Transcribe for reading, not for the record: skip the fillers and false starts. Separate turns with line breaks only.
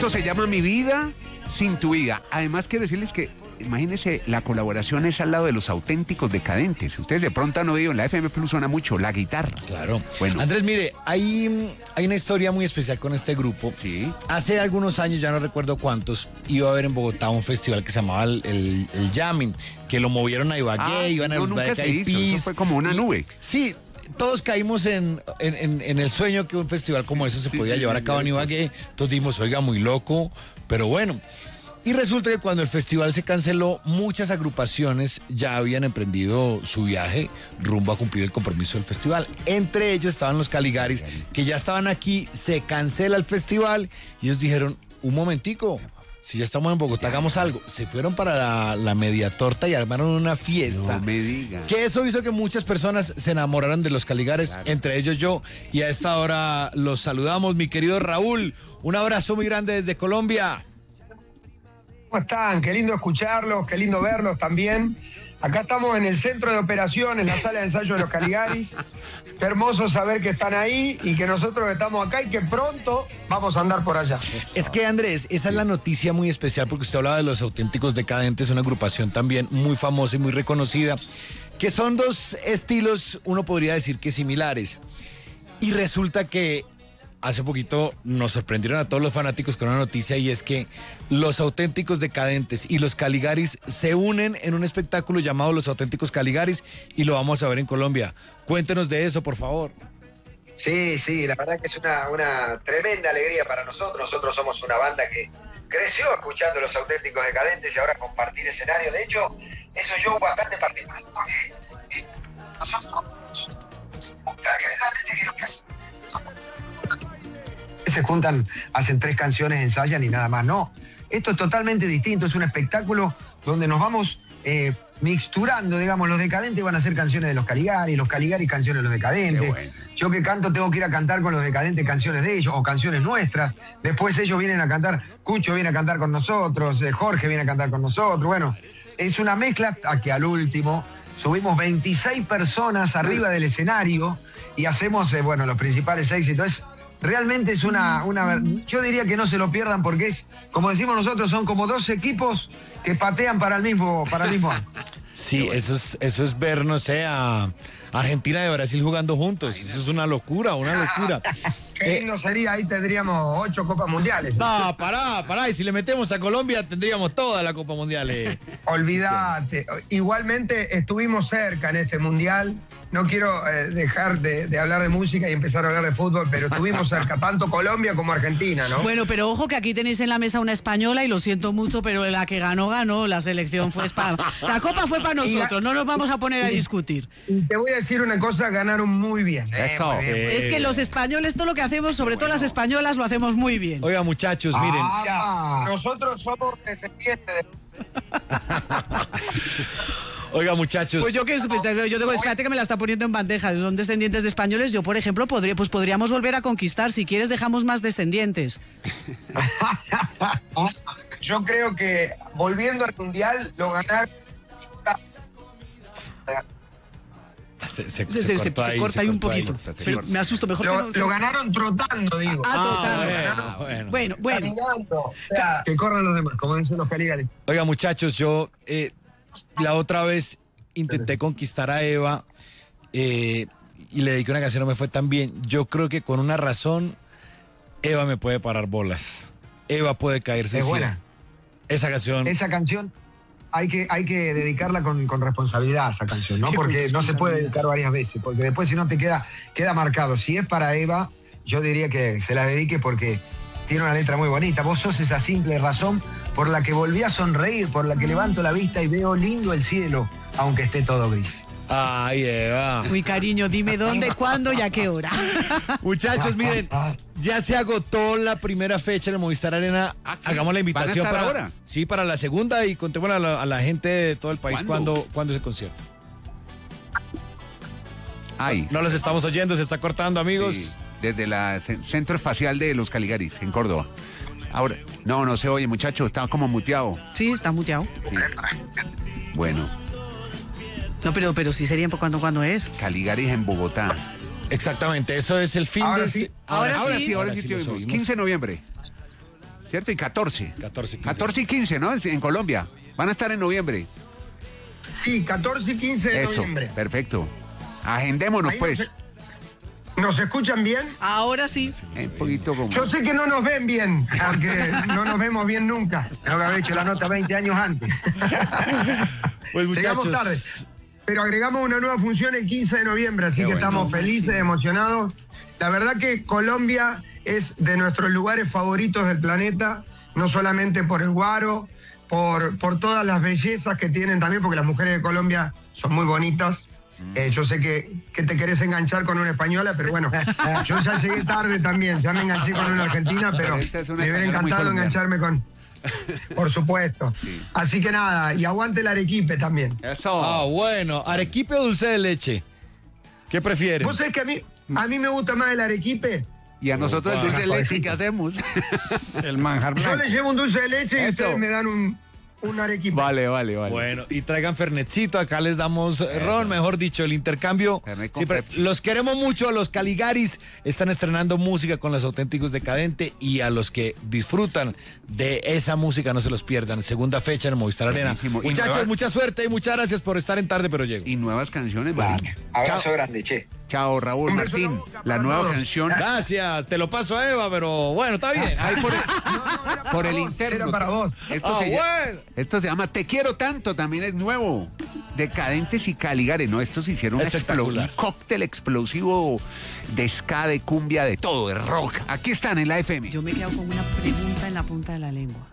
Esto se llama Mi Vida Sin Tu Vida. Además, quiero decirles que, imagínense, la colaboración es al lado de Los Auténticos Decadentes. Ustedes de pronto han oído, en la FM Plus suena mucho la guitarra.
Claro.
Bueno.
Andrés, mire, hay una historia muy especial con este grupo.
Sí.
Hace algunos años, ya no recuerdo cuántos, iba a haber en Bogotá un festival que se llamaba el Jamming, que lo movieron a Ibagué, iban a
nunca se hizo, eso fue como una nube.
Sí. Todos caímos en el sueño que un festival como eso se podía llevar a cabo en Ibagué. Todos dijimos, oiga, muy loco, pero bueno. Y resulta que cuando el festival se canceló, muchas agrupaciones ya habían emprendido su viaje rumbo a cumplir el compromiso del festival. Entre ellos estaban los Caligaris, que ya estaban aquí, se cancela el festival y ellos dijeron, un momentico, si ya estamos en Bogotá, hagamos algo. Se fueron para la Media Torta y armaron una fiesta.
No me digas.
Que eso hizo que muchas personas se enamoraran de los Caligares, claro, entre ellos yo. Y a esta hora los saludamos, mi querido Raúl. Un abrazo muy grande desde Colombia.
¿Cómo están? Qué lindo escucharlos, qué lindo verlos también. Acá estamos en el centro de operaciones, la sala de ensayo de los Caligaris. Qué hermoso saber que están ahí y que nosotros estamos acá y que pronto vamos a andar por allá.
Es que, Andrés, esa es la noticia muy especial porque usted hablaba de Los Auténticos Decadentes, una agrupación también muy famosa y muy reconocida, que son dos estilos, uno podría decir que similares. Y resulta que hace poquito nos sorprendieron a todos los fanáticos con una noticia, y es que Los Auténticos Decadentes y los Caligaris se unen en un espectáculo llamado Los Auténticos Caligaris y lo vamos a ver en Colombia. Cuéntenos de eso, por favor.
Sí, la verdad que es una tremenda alegría para nosotros. Nosotros somos una banda que creció escuchando Los Auténticos Decadentes y ahora compartir escenario. De hecho, es un show bastante particular porque nosotros se juntan, hacen 3 canciones, ensayan y nada más. No, esto es totalmente distinto, es un espectáculo donde nos vamos mixturando, digamos. Los Decadentes van a hacer canciones de los Caligaris canciones de los Decadentes. Bueno. Yo que canto tengo que ir a cantar con los Decadentes canciones de ellos o canciones nuestras. Después ellos vienen a cantar, Cucho viene a cantar con nosotros, Jorge viene a cantar con nosotros. Bueno, es una mezcla a que al último subimos 26 personas arriba del escenario y hacemos, los principales éxitos. Realmente es yo diría que no se lo pierdan porque es, como decimos nosotros, son como 2 equipos que patean para el mismo arco.
Sí, eso es ver, no sé, a Argentina y Brasil jugando juntos. Eso es una locura.
Qué lindo sería, ahí tendríamos 8 Copas Mundiales.
No, pará, y si le metemos a Colombia tendríamos toda la Copa Mundial.
Olvídate. Igualmente estuvimos cerca en este Mundial. No quiero dejar de hablar de música y empezar a hablar de fútbol, pero estuvimos cerca, tanto Colombia como Argentina, ¿no?
Bueno, pero ojo que aquí tenéis en la mesa una española y lo siento mucho, pero la que ganó, la selección fue España. La Copa fue para nosotros, no nos vamos a poner a discutir.
Y te voy a decir una cosa, ganaron muy bien. Muy bien.
Es que los españoles, todo lo que hacemos, sobre todo las españolas, lo hacemos muy bien.
Oiga, muchachos, miren.
Mira, nosotros somos descendientes de...
Oiga, muchachos.
Pues yo tengo, espérate que me la está poniendo en bandeja. Son descendientes de españoles. Yo, por ejemplo, podríamos volver a conquistar. Si quieres, dejamos más descendientes.
Yo creo que volviendo al Mundial, lo ganaron.
Se
corta ahí un poquito. Me asusto, mejor.
Lo ganaron trotando, digo.
Bueno.
O sea, que corran los demás, como dicen los Caligaris.
Oiga, muchachos, yo la otra vez intenté conquistar a Eva y le dediqué una canción, no me fue tan bien. Yo creo que con una razón Eva me puede parar bolas. Eva puede caerse.
Es buena.
Esa canción hay que dedicarla con responsabilidad a esa canción, ¿no? Porque no se puede dedicar varias veces, porque después si no te queda marcado. Si es para Eva, yo diría que se la dedique porque tiene una letra muy bonita. Vos sos esa simple razón por la que volví a sonreír, por la que levanto la vista y veo lindo el cielo, aunque esté todo gris. Ay, Eva.
Uy, cariño, dime dónde, cuándo y a qué hora.
Muchachos, miren, ya se agotó la primera fecha en el Movistar Arena. ¿Sí? Hagamos la invitación para la segunda y contemos a la gente de todo el país cuándo es el concierto. No los estamos oyendo, se está cortando, amigos.
Sí, desde el Centro Espacial de los Caligaris, en Córdoba. Ahora, no se oye, muchacho, está como muteado.
Sí, está muteado.
Sí. Bueno.
No, pero sí sería cuándo es.
Caligaris en Bogotá.
Exactamente, eso es el fin
ahora
de...
Sí.
Ahora sí.
15 de noviembre. ¿cierto? Y 14.
14 y 15.
14 y 15, ¿no? En Colombia. Van a estar en noviembre.
Sí, 14 y 15 de
Eso,
noviembre.
perfecto. Agendémonos,
Ahí
pues.
¿Nos escuchan bien?
Ahora sí.
Un poquito como...
Yo sé que no nos ven bien, porque no nos vemos bien nunca.
Tengo que haber hecho la nota 20 años antes.
Pues
Llegamos
muchachos,
tarde. Pero agregamos una nueva función el 15 de noviembre, así que estamos felices, emocionados. La verdad que Colombia es de nuestros lugares favoritos del planeta, no solamente por el guaro, por todas las bellezas que tienen también, porque las mujeres de Colombia son muy bonitas. Yo sé que te querés enganchar con una española, pero bueno, yo ya llegué tarde también, ya me enganché con una argentina, pero
esta es una
me hubiera
española muy
encantado
colombiana.
engancharme con... Por supuesto. Así que nada, y aguante el Arequipe también.
Eso.
Ah, bueno, arequipe o dulce de leche. ¿Qué prefieren?
¿Vos sabés que a mí me gusta más el Arequipe?
Y a nosotros el dulce de leche, ¿qué hacemos?
El manjar
Yo les llevo un dulce de leche y
Eso.
ustedes me dan un Arequipe.
Vale.
Bueno, y traigan Fernetcito, acá les damos ron, mejor dicho, el intercambio.
Fernet con
Siempre,
Pepsi.
los queremos mucho, a los Caligaris están estrenando música con los auténticos Decadente y a los que disfrutan de esa música no se los pierdan. Segunda fecha en el Movistar Arena.
Buenísimo. Y
Muchachos,
nueva-
mucha suerte y muchas gracias por estar en Tarde Pero Llego.
Y nuevas canciones, Marín.
Abrazo grande, che.
Chao, Raúl
Un beso en la
Martín.
boca
La
para
nueva
todos.
canción.
Gracias, te lo paso a Eva, pero bueno, está bien.
Ahí por el
vos,
interno.
era para vos.
Esto,
Ah,
se llama,
bueno.
esto se llama Te Quiero Tanto, también es nuevo. Decadentes y Caligares, ¿no? Estos hicieron un
Espectacular.
cóctel explosivo de ska, de cumbia, de todo, de rock. Aquí están en la FM.
Yo me quedo con una pregunta en la punta de la lengua.